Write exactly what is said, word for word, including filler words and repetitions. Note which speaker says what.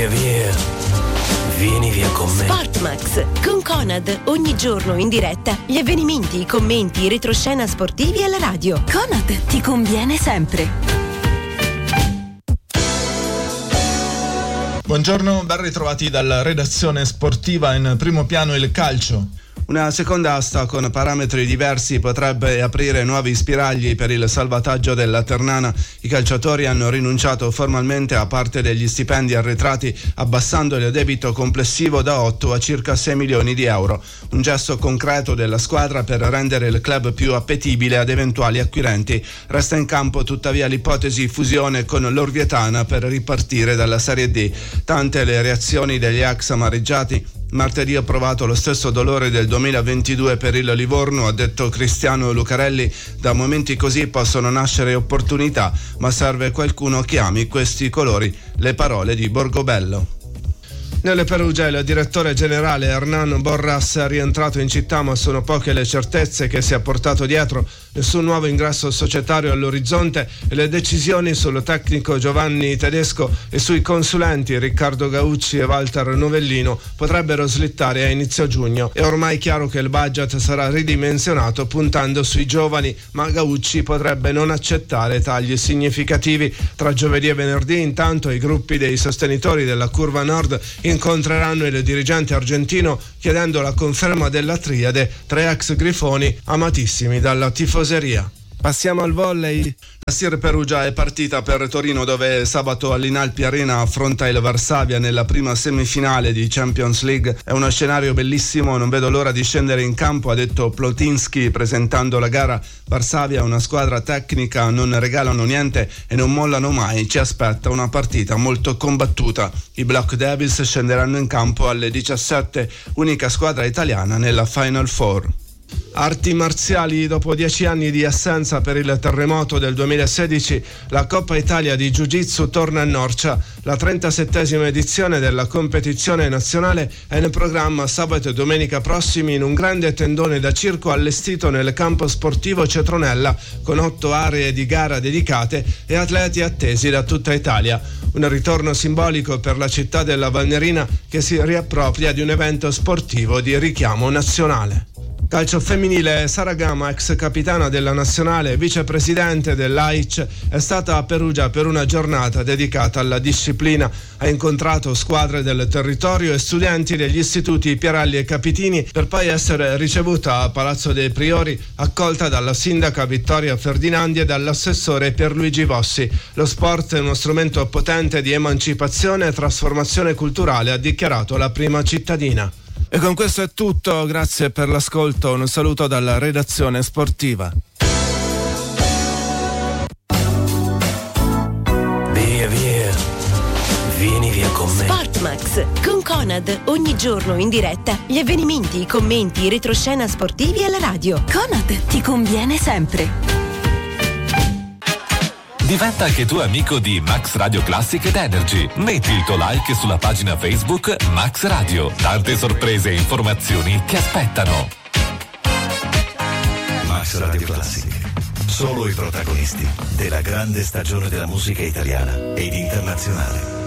Speaker 1: Via via, vieni via con me.
Speaker 2: Sportmax con Conad, ogni giorno in diretta gli avvenimenti, i commenti, i retroscena sportivi alla radio.
Speaker 3: Conad ti conviene sempre.
Speaker 4: Buongiorno, ben ritrovati dalla redazione sportiva. In primo piano il calcio. Una seconda asta con parametri diversi potrebbe aprire nuovi spiragli per il salvataggio della Ternana. I calciatori hanno rinunciato formalmente a parte degli stipendi arretrati, abbassando il debito complessivo da otto a circa sei milioni di euro. Un gesto concreto della squadra per rendere il club più appetibile ad eventuali acquirenti. Resta in campo tuttavia l'ipotesi fusione con l'Orvietana per ripartire dalla Serie D. Tante le reazioni degli ex amareggiati. Martedì ho provato lo stesso dolore del duemilaventidue per il Livorno, ha detto Cristiano Lucarelli. Da momenti così possono nascere opportunità, ma serve qualcuno che ami questi colori. Le parole di Borgobello. Nelle Perugia il direttore generale Hernan Borras è rientrato in città, ma sono poche le certezze che si è portato dietro. Nessun nuovo ingresso societario all'orizzonte e le decisioni sul tecnico Giovanni Tedesco e sui consulenti Riccardo Gaucci e Walter Novellino potrebbero slittare a inizio giugno. È ormai chiaro che il budget sarà ridimensionato puntando sui giovani, ma Gaucci potrebbe non accettare tagli significativi. Tra giovedì e venerdì intanto i gruppi dei sostenitori della Curva Nord incontreranno il dirigente argentino chiedendo la conferma della triade, tre ex grifoni amatissimi dalla tifoseria. Passiamo al volley. La Sir Perugia è partita per Torino, dove sabato all'Inalpi Arena affronta il Varsavia nella prima semifinale di Champions League. È uno scenario bellissimo, non vedo l'ora di scendere in campo, ha detto Plotinski presentando la gara. Varsavia è una squadra tecnica, non regalano niente e non mollano mai. Ci aspetta una partita molto combattuta. I Black Devils scenderanno in campo alle diciassette, unica squadra italiana nella Final Four. Arti marziali. Dopo dieci anni di assenza per il terremoto del duemilasedici, la Coppa Italia di Jiu-Jitsu torna a Norcia. La trentasettesima edizione della competizione nazionale è in programma sabato e domenica prossimi in un grande tendone da circo allestito nel campo sportivo Cetronella, con otto aree di gara dedicate e atleti attesi da tutta Italia. Un ritorno simbolico per la città della Valnerina, che si riappropria di un evento sportivo di richiamo nazionale. Calcio femminile. Sara Gama, ex capitana della nazionale e vicepresidente dell'A I C, è stata a Perugia per una giornata dedicata alla disciplina. Ha incontrato squadre del territorio e studenti degli istituti Pieralli e Capitini per poi essere ricevuta a Palazzo dei Priori, accolta dalla sindaca Vittoria Ferdinandi e dall'assessore Pierluigi Vossi. Lo sport è uno strumento potente di emancipazione e trasformazione culturale, ha dichiarato la prima cittadina. E con questo è tutto, grazie per l'ascolto, un saluto dalla redazione sportiva.
Speaker 1: Via via, vieni via con me.
Speaker 2: Sportmax con Conad, ogni giorno in diretta gli avvenimenti, i commenti, i retroscena sportivi alla radio.
Speaker 3: Conad ti conviene sempre.
Speaker 5: Diventa anche tu amico di Max Radio Classic ed Energy. Metti il tuo like sulla pagina Facebook Max Radio. Tante sorprese e informazioni ti aspettano.
Speaker 6: Max Radio Classic. Solo i protagonisti della grande stagione della musica italiana ed internazionale.